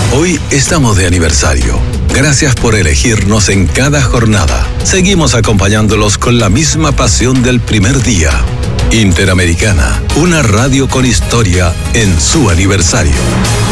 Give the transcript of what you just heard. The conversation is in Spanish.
Hoy estamos de aniversario. Gracias por elegirnos en cada jornada. Seguimos acompañándolos con la misma pasión del primer día. Interamericana, una radio con historia en su aniversario.